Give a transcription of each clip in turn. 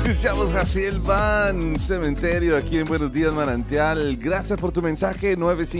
Escuchamos Jaciel Van, Cementerio, aquí en Buenos Días Manantial. Gracias por tu mensaje,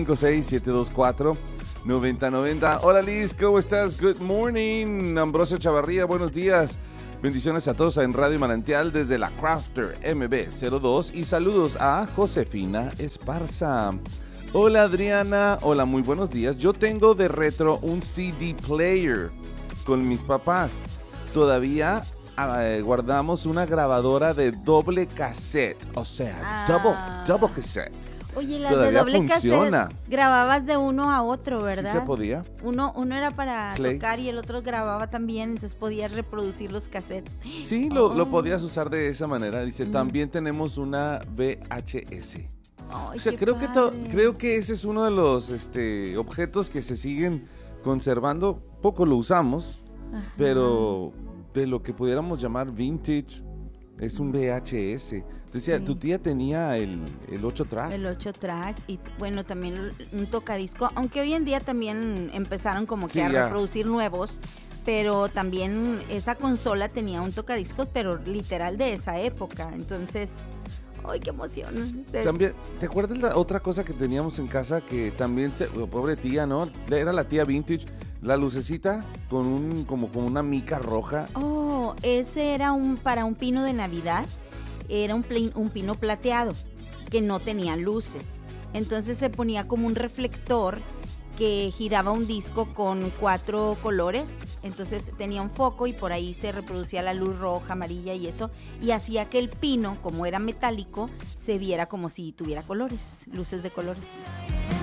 956-724-9090. Hola Liz, ¿cómo estás? Good morning. Ambrosio Chavarría, buenos días. Bendiciones a todos en Radio Manantial desde la Crafter MB02 y saludos a Josefina Esparza. Hola Adriana, hola, muy buenos días. Yo tengo de retro un CD player con mis papás. Todavía guardamos una grabadora de doble cassette, o sea, double cassette. Oye, las Todavía de doble funciona. cassette grababas de uno a otro, ¿verdad? ¿Sí se podía? Uno era para Play. tocar y el otro grababa también, entonces podías reproducir los cassettes. Sí, lo podías usar de esa manera. Dice, también tenemos una VHS. Ay, O sea, qué creo padre. que ese es uno de los objetos que se siguen conservando. Poco lo usamos, Ajá. pero de lo que pudiéramos llamar vintage es un VHS. Decía, Sí. tu tía tenía el 8-track. El 8-track y bueno, también un tocadisco, aunque hoy en día también empezaron como que Sí, a ya. reproducir nuevos, pero también esa consola tenía un tocadiscos, pero literal de esa época, entonces, ¡ay, qué emoción! También, ¿te acuerdas la otra cosa que teníamos en casa que también, pobre tía, ¿no? Era la tía vintage, la lucecita como una mica roja. Oh, ese era para un pino de Navidad, era un pino plateado que no tenía luces. Entonces se ponía como un reflector que giraba un disco con 4 colores. Entonces tenía un foco y por ahí se reproducía la luz roja, amarilla y eso. Y hacía que el pino, como era metálico, se viera como si tuviera colores, luces de colores.